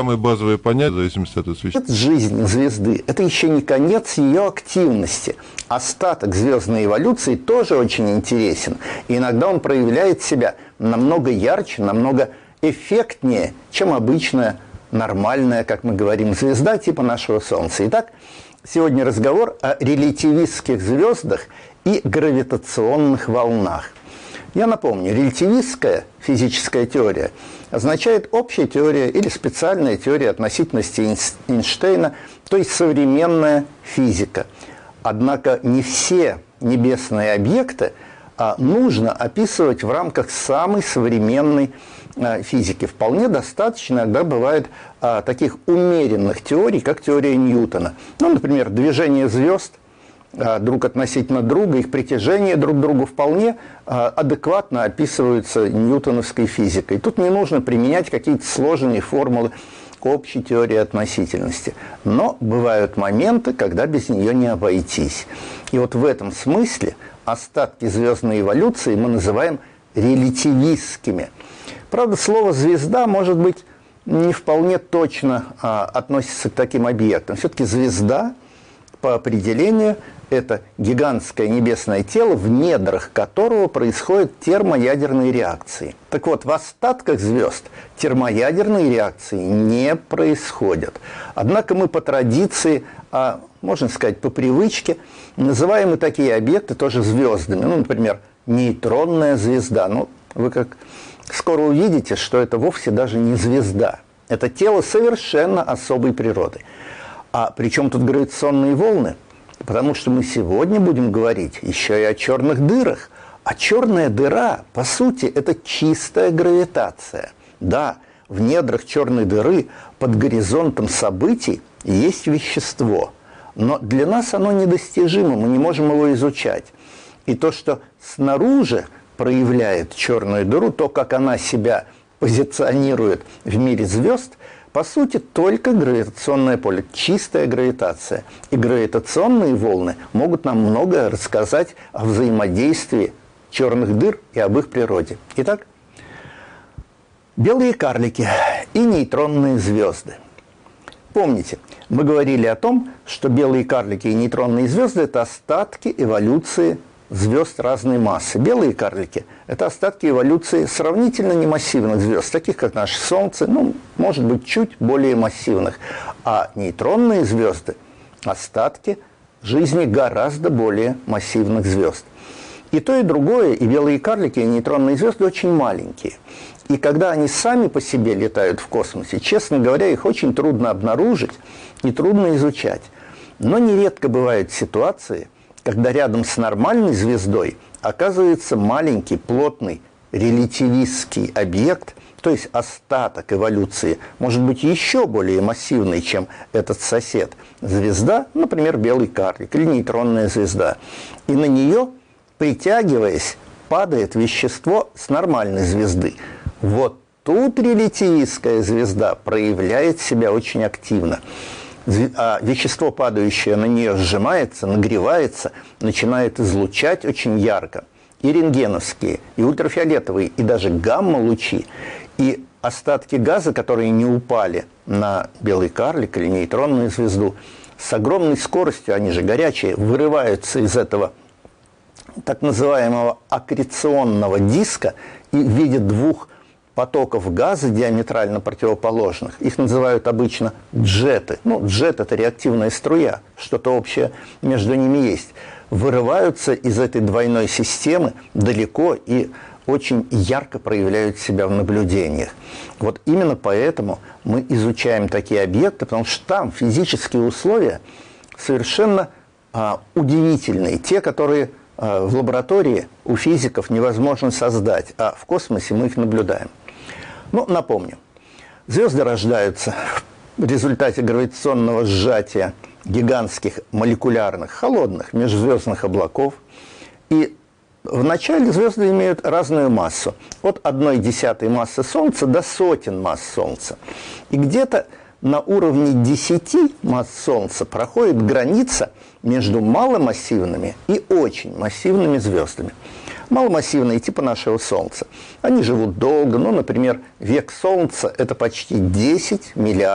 Самые базовые понятия в зависимости от освещения. Жизнь звезды – это еще не конец ее активности. Остаток звездной эволюции тоже очень интересен. И иногда он проявляет себя намного ярче, намного эффектнее, чем обычная нормальная, как мы говорим, звезда типа нашего Солнца. Итак, сегодня разговор о релятивистских звездах и гравитационных волнах. Я напомню, релятивистская физическая теория означает общая теория или специальная теория относительности Эйнштейна, то есть современная физика. Однако не все небесные объекты нужно описывать в рамках самой современной физики. Вполне достаточно иногда бывает таких умеренных теорий, как теория Ньютона. Ну, например, движение звезд друг относительно друга, их притяжение друг к другу вполне адекватно описываются ньютоновской физикой. Тут не нужно применять какие-то сложные формулы общей теории относительности. Но бывают моменты, когда без нее не обойтись. И вот в этом смысле остатки звездной эволюции мы называем релятивистскими. Правда, слово «звезда» может быть не вполне точно относится к таким объектам. Все-таки звезда по определению это гигантское небесное тело, в недрах которого происходят термоядерные реакции. Так вот, в остатках звезд термоядерные реакции не происходят. Однако мы по традиции, можно сказать, по привычке, называем и такие объекты тоже звездами. Ну, например, нейтронная звезда. Ну, вы как скоро увидите, что это вовсе даже не звезда. Это тело совершенно особой природы. А причем тут гравитационные волны? Потому что мы сегодня будем говорить еще и о черных дырах. А черная дыра, по сути, это чистая гравитация. Да, в недрах черной дыры под горизонтом событий есть вещество. Но для нас оно недостижимо, мы не можем его изучать. И то, что снаружи проявляет черную дыру, то, как она себя позиционирует в мире звезд, по сути, только гравитационное поле, чистая гравитация. И гравитационные волны могут нам многое рассказать о взаимодействии черных дыр и об их природе. Итак, белые карлики и нейтронные звезды. Помните, мы говорили о том, что белые карлики и нейтронные звезды – это остатки эволюции звезд разной массы. Белые карлики – это остатки эволюции сравнительно немассивных звезд, таких как наше Солнце, ну, может быть, чуть более массивных. А нейтронные звезды – остатки жизни гораздо более массивных звезд. И то, и другое, и белые карлики, и нейтронные звезды очень маленькие. И когда они сами по себе летают в космосе, честно говоря, их очень трудно обнаружить и трудно изучать. Но нередко бывают ситуации, когда рядом с нормальной звездой оказывается маленький, плотный, релятивистский объект, то есть остаток эволюции, может быть еще более массивный, чем этот сосед. Звезда, например, белый карлик или нейтронная звезда. И на нее, притягиваясь, падает вещество с нормальной звезды. Вот тут релятивистская звезда проявляет себя очень активно. Вещество, падающее на нее, сжимается, нагревается, начинает излучать очень ярко. И рентгеновские, и ультрафиолетовые, и даже гамма-лучи. И остатки газа, которые не упали на белый карлик или нейтронную звезду, с огромной скоростью, они же горячие, вырываются из этого так называемого аккреционного диска и в виде двух потоков газа диаметрально противоположных. Их называют обычно джеты. Ну, джет – это реактивная струя, что-то общее между ними есть. Вырываются из этой двойной системы далеко и очень ярко проявляют себя в наблюдениях. Вот именно поэтому мы изучаем такие объекты, потому что там физические условия совершенно удивительные. Те, которые в лаборатории у физиков невозможно создать, а в космосе мы их наблюдаем. Ну, напомню, звезды рождаются в результате гравитационного сжатия гигантских молекулярных, холодных межзвездных облаков. И вначале звезды имеют разную массу. От 1/10 массы Солнца до сотен масс Солнца. И где-то на уровне 10 масс Солнца проходит граница между маломассивными и очень массивными звездами. Маломассивные, типа нашего Солнца. Они живут долго, ну, например, век Солнца – это почти 10 миллиардов